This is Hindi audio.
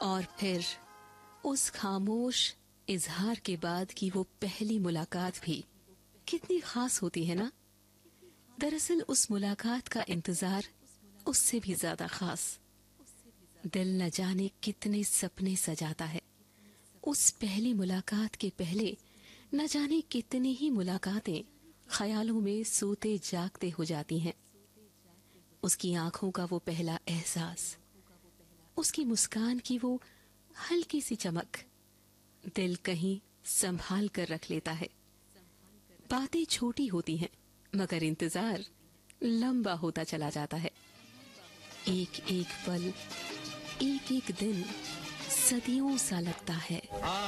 और फिर उस खामोश इजहार के बाद की वो पहली मुलाकात भी कितनी खास होती है ना। दरअसल उस मुलाकात का इंतजार उससे भी ज्यादा खास। दिल न जाने कितने सपने सजाता है। उस पहली मुलाकात के पहले न जाने कितनी ही मुलाकातें ख्यालों में सोते जागते हो जाती हैं। उसकी आंखों का वो पहला एहसास, उसकी मुस्कान की वो हल्की सी चमक दिल कहीं संभाल कर रख लेता है। बातें छोटी होती हैं मगर इंतजार लंबा होता चला जाता है। एक एक पल, एक एक दिन सदियों सा लगता है।